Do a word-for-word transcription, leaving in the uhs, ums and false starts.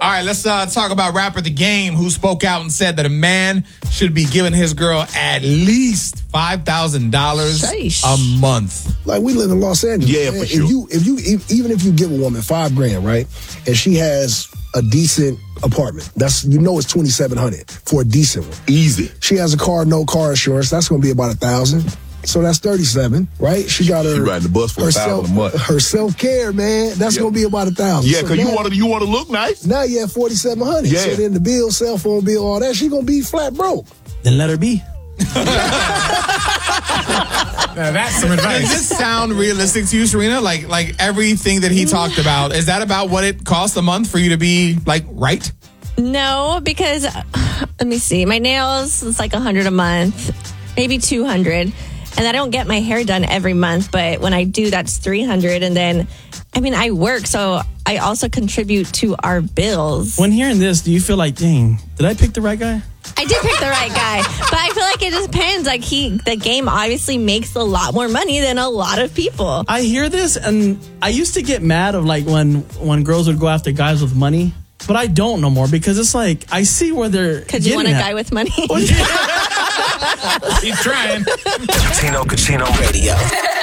All right, let's uh, talk about rapper The Game, who spoke out and said that a man should be giving his girl at least five thousand dollars a month. Like, we live in Los Angeles. Yeah, man. for sure. If you, if you, if, even if you give a woman five grand, right, and she has a decent apartment, that's, you know, it's twenty-seven hundred for a decent one. Easy. She has a car, no car insurance. That's going to be about a thousand. So that's thirty-seven, right? She got her. She riding the bus for a thousand a month. Her self care, man. That's yeah. gonna be about a thousand. Yeah, because so you want to you want to look nice. Now you have forty-seven hundred. Yeah. So then the bill, cell phone bill, all that, she gonna be flat broke. Then let her be. Now, that's some advice. Does this sound realistic to you, Serena? Like, like everything that he talked about, is that about what it costs a month for you to be like right? No, because uh, let me see. My nails, it's like a hundred a month, maybe two hundred. And I don't get my hair done every month, but when I do, that's three hundred. And then, I mean, I work, so I also contribute to our bills. When hearing this, do you feel like, dang, did I pick the right guy? I did pick the right guy, but I feel like it depends. Like he, the game obviously makes a lot more money than a lot of people. I hear this, and I used to get mad of like when when girls would go after guys with money, but I don't no more because it's like I see where they're. Because you want a at. guy with money. He's trying. Tino Cucino Radio.